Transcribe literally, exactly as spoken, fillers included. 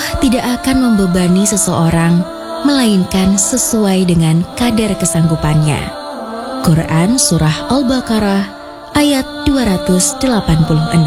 tidak akan membebani seseorang, melainkan sesuai dengan kadar kesanggupannya. Quran Surah Al-Baqarah ayat dua ratus delapan puluh enam.